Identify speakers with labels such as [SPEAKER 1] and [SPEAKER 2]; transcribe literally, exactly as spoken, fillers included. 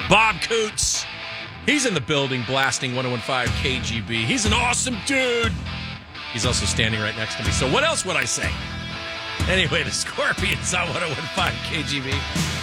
[SPEAKER 1] Bob Coots. He's in the building blasting one oh one point five K G B. He's an awesome dude. He's also standing right next to me. So what else would I say? Anyway, the Scorpions on one oh one point five K G B.